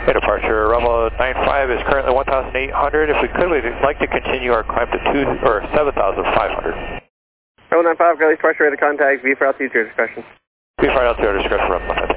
Okay, departure Rumble 95 is currently 1,800. If we could, we'd like to continue our climb to 7,500. Rumble 95, Gully's departure rate of contact, V for altitude, your discretion. V for altitude, discretion, Rumble 95.